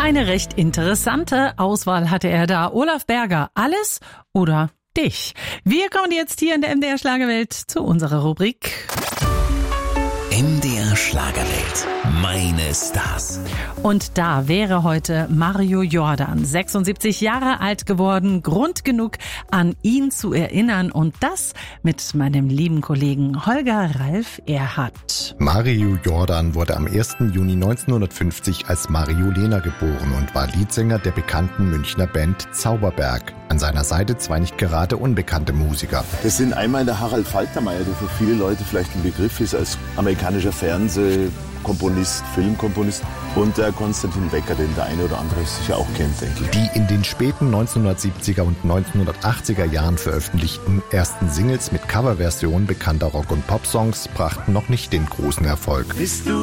Eine recht interessante Auswahl hatte er da. Olaf Berger, alles oder dich? Wir kommen jetzt hier in der MDR Schlagerwelt zu unserer Rubrik MDR Schlagerwelt. Meine Stars. Und da wäre heute Mario Jordan, 76 Jahre alt geworden. Grund genug, an ihn zu erinnern. Und das mit meinem lieben Kollegen Holger Ralf Erhardt. Mario Jordan wurde am 1. Juni 1950 als Mario Lehner geboren und war Leadsänger der bekannten Münchner Band Zauberberg. An seiner Seite zwei nicht gerade unbekannte Musiker. Das sind einmal der Harald Faltermeier, der für viele Leute vielleicht ein Begriff ist als amerikanischer Fernsehkomponist, Filmkomponist, und der Konstantin Wecker, den der eine oder andere sicher auch kennt, denke ich. Die in den späten 1970er und 1980er Jahren veröffentlichten ersten Singles mit Coverversionen bekannter Rock- und Pop-Songs brachten noch nicht den großen Erfolg. Bist du